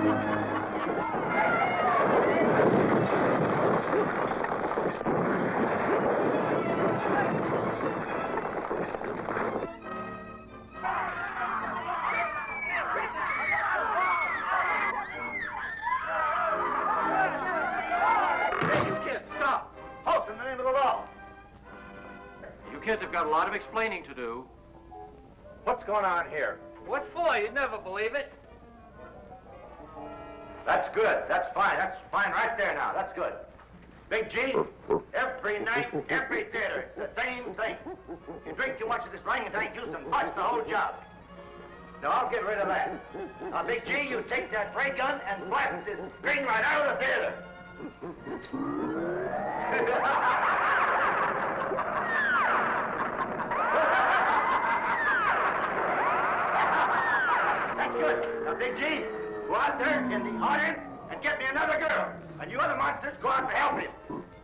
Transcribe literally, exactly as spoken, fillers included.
Kids have got a lot of explaining to do. What's going on here? What for? You'd never believe it. That's good. That's fine. That's fine right there now. That's good. Big G, every night, every theater, it's the same thing. You drink too much of this orangutan juice and bust the whole job. Now, I'll get rid of that. Now, Big G, you take that ray gun and blast this thing right out of the theater. That's good. Now, Big G, go out there in the audience and get me another girl. And you other monsters, go out and help him.